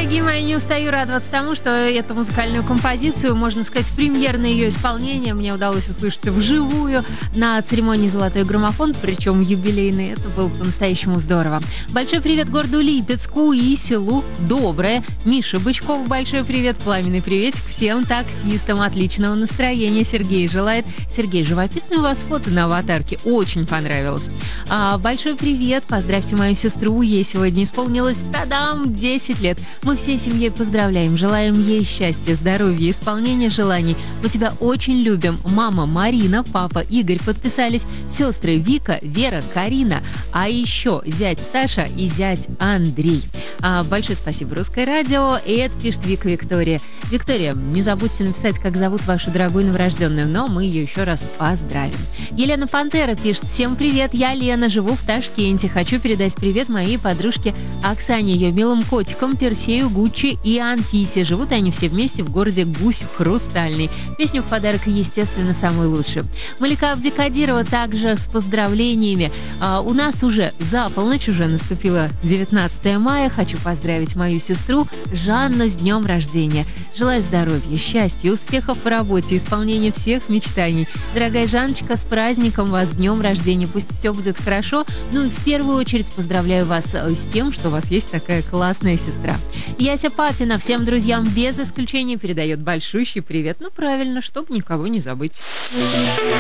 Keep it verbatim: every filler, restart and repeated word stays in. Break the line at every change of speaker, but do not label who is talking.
Дорогие мои, не устаю радоваться тому, что эту музыкальную композицию, можно сказать, премьерное ее исполнение мне удалось услышать вживую на церемонии «Золотой граммофон», причем юбилейный. Это было по-настоящему здорово. Большой привет городу Липецку и селу Доброе. Миша Бычков, большой привет, пламенный приветик всем таксистам. Отличного настроения Сергей желает. Сергей, живописное у вас фото на аватарке, очень понравилось. А, большой привет, поздравьте мою сестру, ей сегодня исполнилось, тадам, десять лет. Мы всей семьей поздравляем, желаем ей счастья, здоровья, исполнения желаний. Мы тебя очень любим. Мама Марина, папа Игорь подписались, сестры Вика, Вера, Карина, а еще зять Саша и зять Андрей. А, большое спасибо, Русское радио. И это пишет Вика Виктория. Виктория, не забудьте написать, как зовут вашу дорогую новорожденную, но мы ее еще раз поздравим. Елена Пантера пишет: всем привет, я Лена, живу в Ташкенте. Хочу передать привет моей подружке Оксане, ее милым котикам Персею, Гуччи и Анфисе. Живут они все вместе в городе Гусь Хрустальный. Песню в подарок, естественно, самую лучшую. Малика Абдикадирова также с поздравлениями. А, у нас уже за полночь, уже наступило девятнадцатое мая. Хочу поздравить мою сестру Жанну с днем рождения. Желаю здоровья, счастья, успехов в работе, исполнения всех мечтаний. Дорогая Жанночка, с праздником вас, с днем рождения. Пусть все будет хорошо. Ну и в первую очередь поздравляю вас с тем, что у вас есть такая классная сестра. Яся Папина всем друзьям без исключения передает большущий привет. Ну правильно, чтобы никого не забыть.